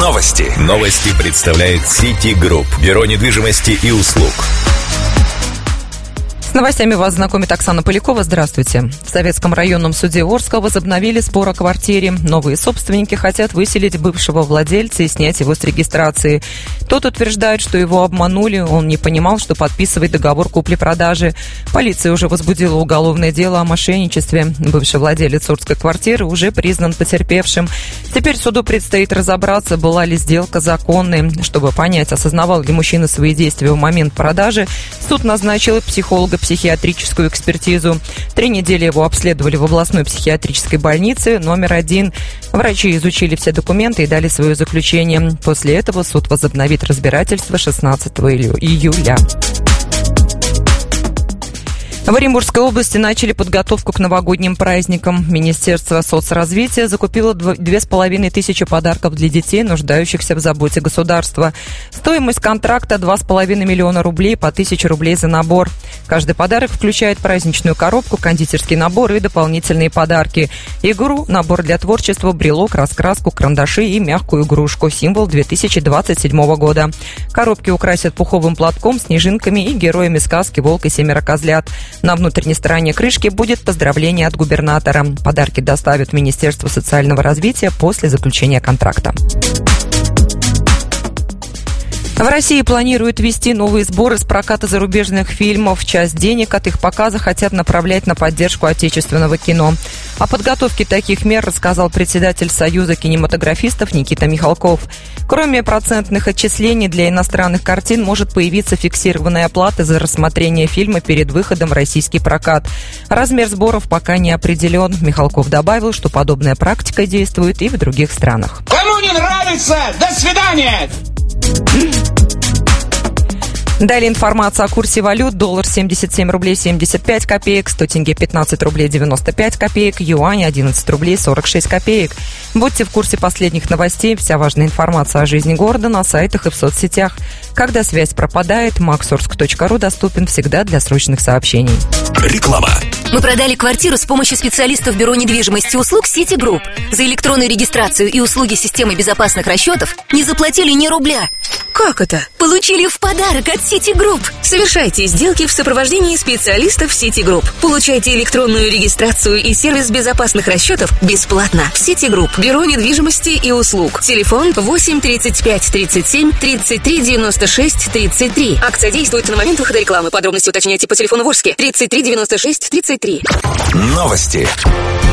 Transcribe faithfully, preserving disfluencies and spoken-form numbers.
Новости. Новости представляет Сити Групп. Бюро недвижимости и услуг. С новостями вас знакомит Оксана Полякова. Здравствуйте. В Советском районном суде Орска возобновили спор о квартире. Новые собственники хотят выселить бывшего владельца и снять его с регистрации. Тот утверждает, что его обманули, он не понимал, что подписывает договор купли-продажи. Полиция уже возбудила уголовное дело о мошенничестве. Бывший владелец орской квартиры уже признан потерпевшим. Теперь суду предстоит разобраться, была ли сделка законной. Чтобы понять, осознавал ли мужчина свои действия в момент продажи, суд назначил психолого-психиатрическую экспертизу. Три недели его обследовали в областной психиатрической больнице номер один. Врачи изучили все документы и дали свое заключение. После этого суд возобновит разбирательство шестнадцатого июля. В Оренбургской области начали подготовку к новогодним праздникам. Министерство соцразвития закупило две с половиной тысячи подарков для детей, нуждающихся в заботе государства. Стоимость контракта два с половиной миллиона рублей, по тысяче рублей за набор. Каждый подарок включает праздничную коробку, кондитерский набор и дополнительные подарки. Игру, набор для творчества, брелок, раскраску, карандаши и мягкую игрушку. Символ две тысячи двадцать седьмого года. Коробки украсят пуховым платком, снежинками и героями сказки «Волк и семеро козлят». На внутренней стороне крышки будет поздравление от губернатора. Подарки доставят в Министерство социального развития после заключения контракта. В России планируют ввести новые сборы с проката зарубежных фильмов. Часть денег от их показа хотят направлять на поддержку отечественного кино. О подготовке таких мер рассказал председатель Союза кинематографистов Никита Михалков. Кроме процентных отчислений для иностранных картин может появиться фиксированная оплата за рассмотрение фильма перед выходом в российский прокат. Размер сборов пока не определен. Михалков добавил, что подобная практика действует и в других странах. Кому не нравится, до свидания! Далее информация о курсе валют. Доллар семьдесят семь рублей семьдесят пять копеек, сто тенге пятнадцать рублей девяносто пять копеек, юань одиннадцать рублей сорок шесть копеек. Будьте в курсе последних новостей. Вся важная информация о жизни города на сайтах и в соцсетях. Когда связь пропадает, максорск точка ру доступен всегда для срочных сообщений. Реклама. Мы продали квартиру с помощью специалистов Бюро недвижимости и услуг Сити Групп. За электронную регистрацию и услуги системы безопасных расчетов не заплатили ни рубля. Как это? Получили в подарок от Сити Групп. Совершайте сделки в сопровождении специалистов Сити Групп. Получайте электронную регистрацию и сервис безопасных расчетов бесплатно. Сити Групп. Бюро недвижимости и услуг. Телефон восемь тридцать пять тридцать семь тридцать три девяносто шесть тридцать три. Акция действует на момент выхода рекламы. Подробности уточняйте по телефону в Орске тридцать три девяносто шесть тридцать три. Новости.